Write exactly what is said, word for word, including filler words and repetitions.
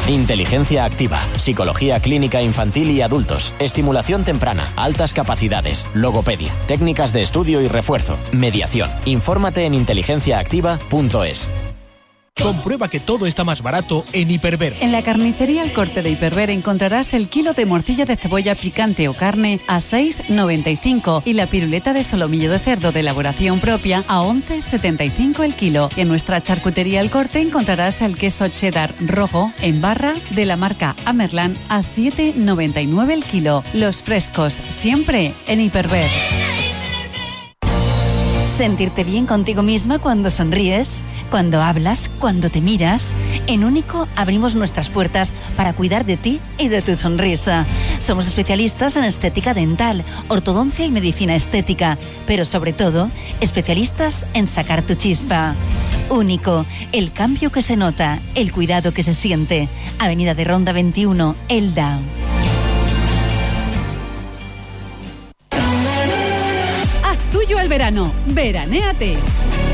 Inteligencia activa, psicología clínica infantil y adultos, estimulación temprana, altas capacidades, logopedia, técnicas de estudio y refuerzo, mediación. Infórmate en inteligencia activa punto es. Comprueba que todo está más barato en Hiperver. En la carnicería El Corte de Hiperver encontrarás el kilo de morcilla de cebolla picante o carne a seis noventa y cinco y la piruleta de solomillo de cerdo de elaboración propia a once setenta y cinco el kilo. En nuestra charcutería El Corte encontrarás el queso cheddar rojo en barra de la marca Amerlán a siete noventa y nueve el kilo. Los frescos siempre en Hiperver. Sentirte bien contigo misma cuando sonríes, cuando hablas, cuando te miras. En Único abrimos nuestras puertas para cuidar de ti y de tu sonrisa. Somos especialistas en estética dental, ortodoncia y medicina estética, pero sobre todo, especialistas en sacar tu chispa. Único, el cambio que se nota, el cuidado que se siente. Avenida de Ronda veintiuno, Elda. Tuyo el verano, veranéate.